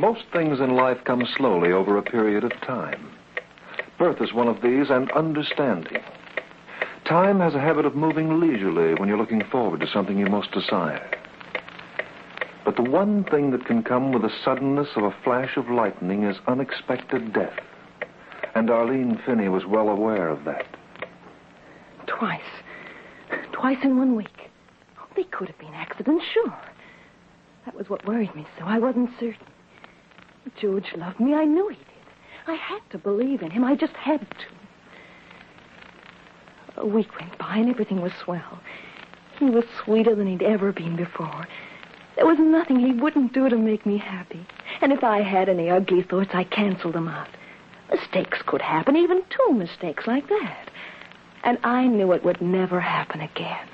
Most things in life come slowly over a period of time. Birth is one of these, and understanding. Time has a habit of moving leisurely when you're looking forward to something you most desire. But the one thing that can come with the suddenness of a flash of lightning is unexpected death. And Arlene Finney was well aware of that. Twice in 1 week. Oh, they could have been accidents, sure. That was what worried me so. I wasn't certain. George loved me. I knew he did. I had to believe in him. I just had to. A week went by and everything was swell. He was sweeter than he'd ever been before. There was nothing he wouldn't do to make me happy. And if I had any ugly thoughts, I canceled them out. Mistakes could happen, even 2 mistakes like that. And I knew it would never happen again.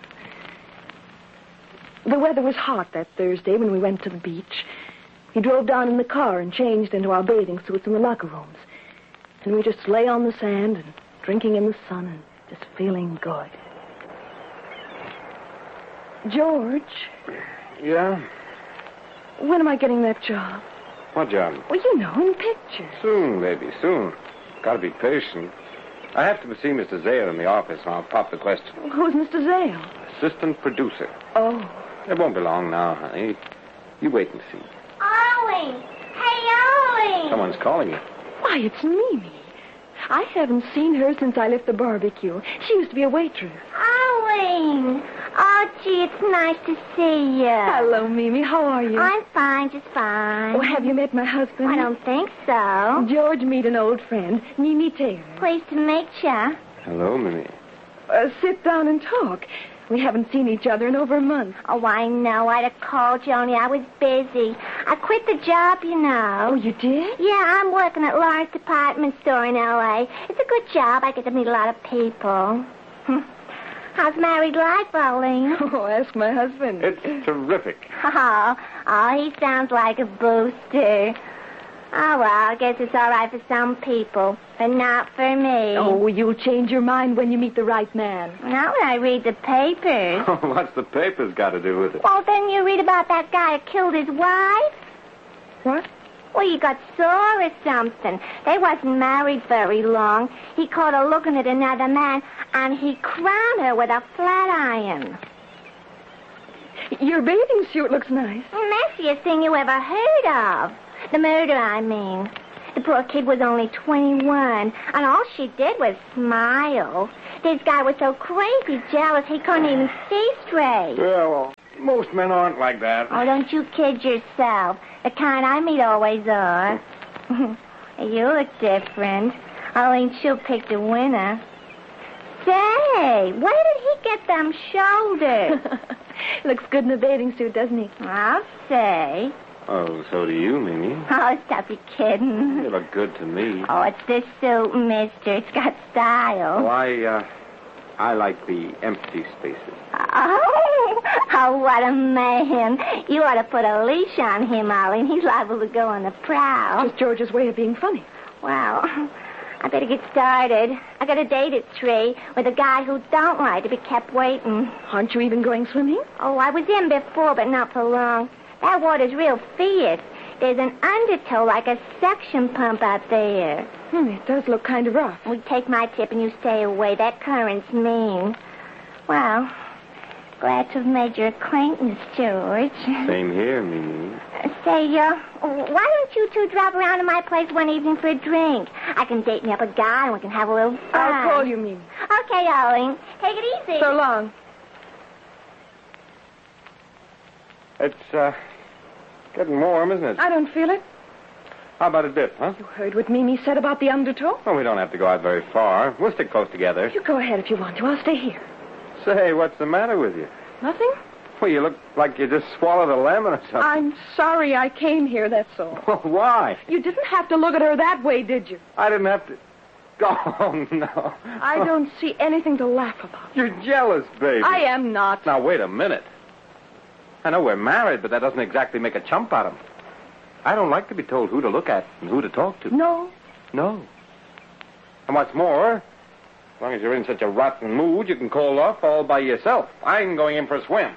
The weather was hot that Thursday when we went to the beach. He drove down in the car and changed into our bathing suits in the locker rooms. And we just lay on the sand and drinking in the sun and just feeling good. George. Yeah? When am I getting that job? What job? Well, you know, in pictures. Soon, baby, soon. Gotta be patient. I have to see Mr. Zale in the office, and I'll pop the question. Who's Mr. Zale? Assistant producer. Oh. It won't be long now, honey. You wait and see. Ollie! Hey, Ollie! Someone's calling you. Why, it's Mimi. I haven't seen her since I left the barbecue. She used to be a waitress. Ollie! Oh, gee, it's nice to see you. Hello, Mimi. How are you? I'm fine, just fine. Oh, have you met my husband? I don't think so. George, meet an old friend, Mimi Taylor. Pleased to meet you. Hello, Mimi. Sit down and talk. We haven't seen each other in over a month. Oh, I know. I'd have called you, only I was busy. I quit the job, you know. Oh, you did? Yeah, I'm working at Lawrence Department Store in L.A. It's a good job. I get to meet a lot of people. How's married life, Arlene? Oh, ask my husband. It's terrific. Oh, he sounds like a booster. Oh, well, I guess it's all right for some people, but not for me. Oh, you'll change your mind when you meet the right man. Not when I read the papers. What's the papers got to do with it? Well, then you read about that guy who killed his wife. What? Well, he got sore or something. They wasn't married very long. He caught her looking at another man, and he crowned her with a flat iron. Your bathing suit looks nice. Messiest thing you ever heard of. The murder, I mean. The poor kid was only 21, and all she did was smile. This guy was so crazy jealous he couldn't even see straight. Yeah, well, most men aren't like that. Oh, don't you kid yourself. The kind I meet always are. You look different. Arlene, she'll pick the winner. Say, where did he get them shoulders? Looks good in a bathing suit, doesn't he? I'll say. Oh, so do you, Mimi. Oh, stop your kidding. You look good to me. Oh, it's this suit, mister. It's got style. Oh, I like the empty spaces. Oh, what a man. You ought to put a leash on him, Arlene. He's liable to go on the prowl. Just George's way of being funny. Well, I better get started. I got a date at 3 with a guy who don't like to be kept waiting. Aren't you even going swimming? Oh, I was in before, but not for long. That water's real fierce. There's an undertow like a suction pump out there. It does look kind of rough. We take my tip and you stay away. That current's mean. Well, glad to have made your acquaintance, George. Same here, Mimi. Say, why don't you two drop around to my place one evening for a drink? I can date me up a guy and we can have a little fun. I'll call you, Mimi. Okay, Arlene. Take it easy. So long. It's, getting warm, isn't it? I don't feel it. How about a dip, huh? You heard what Mimi said about the undertow? Well, we don't have to go out very far. We'll stick close together. You go ahead if you want to. I'll stay here. Say, what's the matter with you? Nothing? Well, you look like you just swallowed a lemon or something. I'm sorry I came here, that's all. Well, why? You didn't have to look at her that way, did you? I didn't have to... Oh, no. I don't see anything to laugh about. You're jealous, baby. I am not. Now, wait a minute. I know we're married, but that doesn't exactly make a chump out of him. I don't like to be told who to look at and who to talk to. No. No. And what's more, as long as you're in such a rotten mood, you can call off all by yourself. I'm going in for a swim.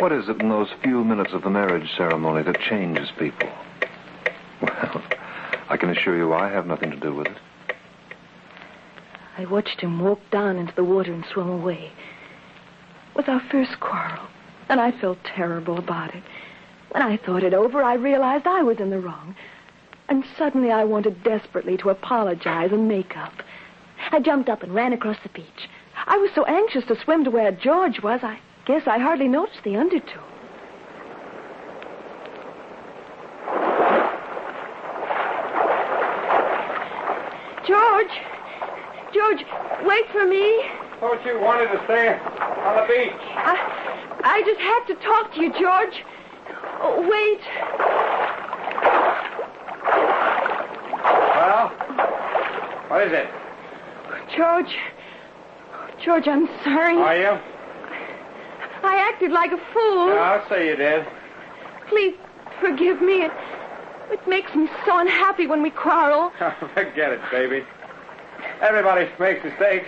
What is it in those few minutes of the marriage ceremony that changes people? Well, I can assure you I have nothing to do with it. I watched him walk down into the water and swim away. It was our first quarrel, and I felt terrible about it. When I thought it over, I realized I was in the wrong. And suddenly I wanted desperately to apologize and make up. I jumped up and ran across the beach. I was so anxious to swim to where George was, I guess I hardly noticed the undertow. George, wait for me. Thought you wanted to stay on the beach. I just had to talk to you, George. Oh, wait. Well, what is it? George, I'm sorry. Are you? I acted like a fool. Yeah, I'll say you did. Please forgive me. It makes me so unhappy when we quarrel. Forget it, baby. Everybody makes mistakes.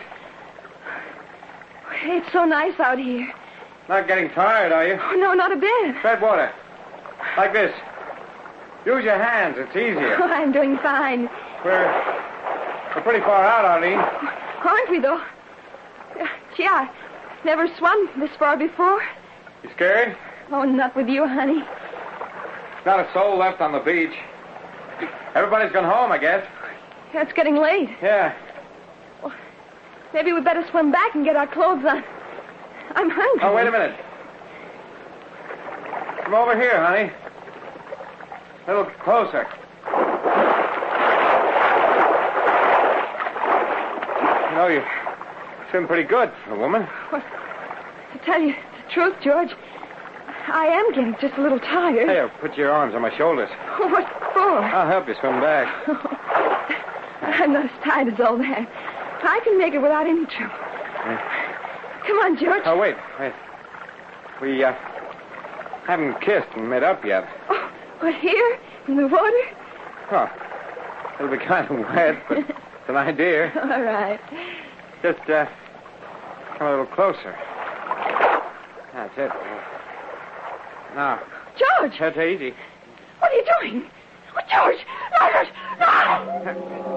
It's so nice out here. Not getting tired, are you? Oh, no, not a bit. Tread water. Like this. Use your hands. It's easier. Oh, I'm doing fine. We're pretty far out, Arlene. Aren't we, though? Gee, I never swum this far before. You scared? Oh, not with you, honey. Not a soul left on the beach. Everybody's gone home, I guess. It's getting late. Yeah. Well, maybe we'd better swim back and get our clothes on. I'm hungry. Oh, wait a minute. Come over here, honey. A little closer. You know, you swim pretty good for a woman. Well, to tell you the truth, George, I am getting just a little tired. Here, put your arms on my shoulders. What for? I'll help you swim back. I'm not as tired as all that. I can make it without any trouble. Come on, George. Oh, wait. We, haven't kissed and made up yet. Oh, what, here? In the water? Oh, it'll be kind of wet, but it's an idea. All right. Just, come a little closer. That's it. Now. George! That's easy. What are you doing? Oh, George! No!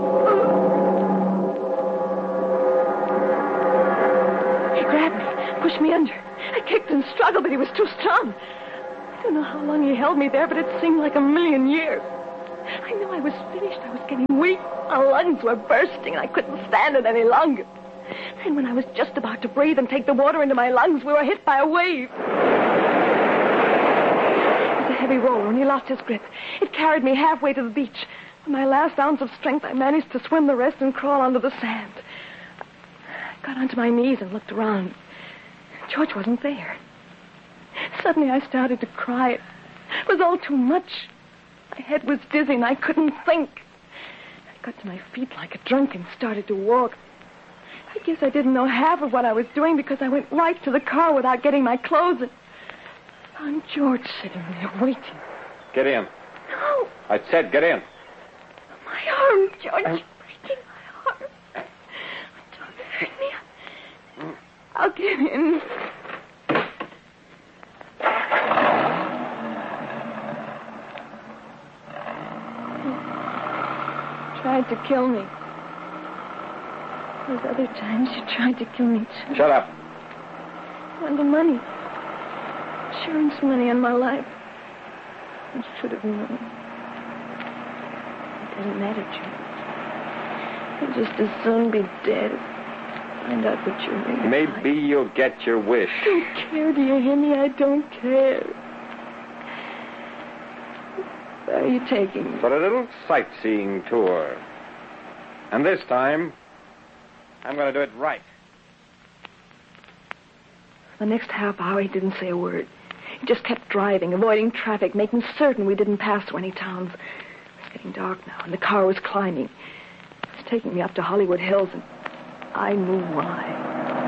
He grabbed me, pushed me under. I kicked and struggled, but he was too strong. I don't know how long he held me there, but it seemed like a million years. I knew I was finished. I was getting weak. My lungs were bursting, and I couldn't stand it any longer. And when I was just about to breathe and take the water into my lungs, we were hit by a wave. It was a heavy roller, and he lost his grip. It carried me halfway to the beach. With my last ounce of strength, I managed to swim the rest and crawl onto the sand. I got onto my knees and looked around. George wasn't there. Suddenly, I started to cry. It was all too much. My head was dizzy, and I couldn't think. I got to my feet like a drunk and started to walk. I guess I didn't know half of what I was doing because I went right to the car without getting my clothes and found George sitting there waiting. Get in. No. I said get in. My arm, George. You're breaking my arm. Don't hurt me. I'll get in. Tried to kill me. Those other times you tried to kill me, too. Shut up. And the money. Insurance money on my life. I should have known. It doesn't matter, George. I'll just as soon be dead as find out what you're really Maybe like. you'll get your wish. I don't care, do you hear me? I don't care. Where are you taking me? For a little sightseeing tour. And this time, I'm going to do it right. The next half hour, he didn't say a word. He just kept driving, avoiding traffic, making certain we didn't pass through any towns. It was getting dark now, and the car was climbing. It was taking me up to Hollywood Hills, and I knew why.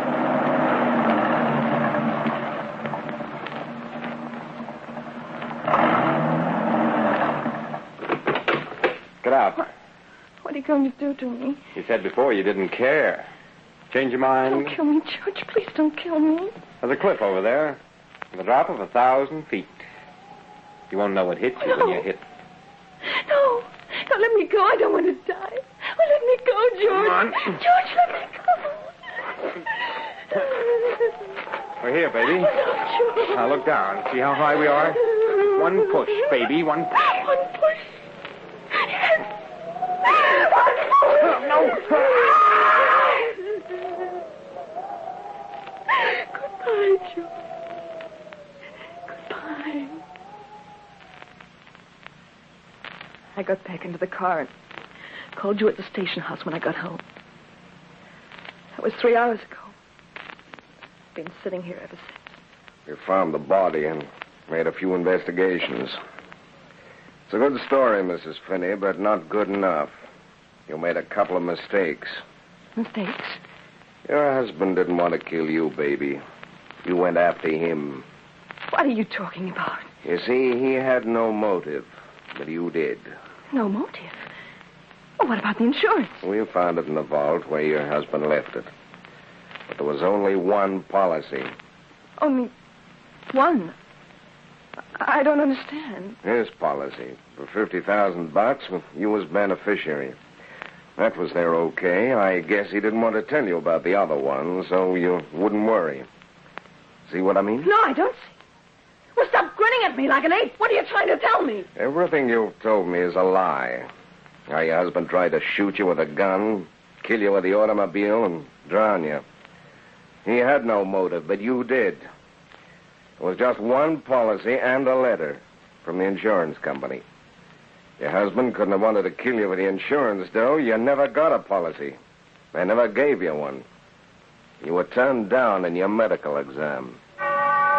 Get out. What are you going to do to me? You said before you didn't care. Change your mind? Don't kill me, George. Please don't kill me. There's a cliff over there. With a drop of 1,000 feet. You won't know what hits you when you hit. No. No, let me go. I don't want to die. Oh, let me go, George. Come on. George, let me go. We're here, baby. Oh, no, George. Now look down. See how high we are? One push, baby. One push. One push. Yes. No. Goodbye, George. Goodbye. I got back into the car and called you at the station house when I got home. That was 3 hours ago. Been sitting here ever since. We found the body and made a few investigations. It's a good story, Mrs. Finney, but not good enough. You made a couple of mistakes. Mistakes? Your husband didn't want to kill you, baby. You went after him. What are you talking about? You see, he had no motive, but you did. No motive. Well, what about the insurance? We found it in the vault where your husband left it. But there was only one policy. Only one? I don't understand. His policy. For $50,000, you was beneficiary. That was there okay. I guess he didn't want to tell you about the other one, so you wouldn't worry. See what I mean? No, I don't see. Well, stop grinning at me like an ape. What are you trying to tell me? Everything you've told me is a lie. How your husband tried to shoot you with a gun, kill you with the automobile, and drown you. He had no motive, but you did. It was just one policy and a letter from the insurance company. Your husband couldn't have wanted to kill you with the insurance, though. You never got a policy. They never gave you one. You were turned down in your medical exam.